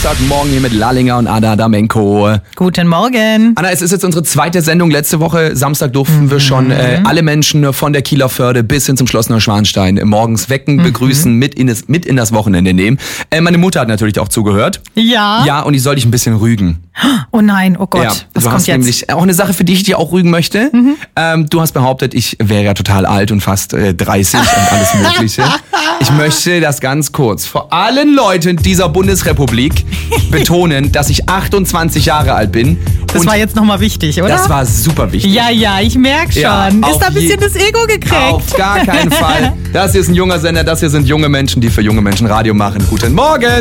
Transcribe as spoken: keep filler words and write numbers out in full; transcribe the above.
Samstagmorgen hier mit Lallinger und Ada Damenko. Guten Morgen. Anna, es ist jetzt unsere zweite Sendung. Letzte Woche, Samstag, durften mhm. wir schon äh, alle Menschen von der Kieler Förde bis hin zum Schloss Neuschwanstein morgens wecken, mhm. begrüßen, mit in, das, mit in das Wochenende nehmen. Äh, meine Mutter hat natürlich auch zugehört. Ja. Ja, und ich soll dich ein bisschen rügen. Oh nein, oh Gott. Ja, was du kommt hast jetzt? nämlich auch eine Sache, für die ich dir auch rügen möchte. Mhm. Ähm, du hast behauptet, ich wäre ja total alt und fast äh, dreißig und alles Mögliche. Ich möchte das ganz kurz vor allen Leuten dieser Bundesrepublik betonen, dass ich achtundzwanzig Jahre alt bin. Das und war jetzt nochmal wichtig, oder? Das war super wichtig. Ja, ja, ich merke schon. Ja, ist da ein bisschen das Ego gekriegt? Auf gar keinen Fall. Das hier ist ein junger Sender, das hier sind junge Menschen, die für junge Menschen Radio machen. Guten Morgen!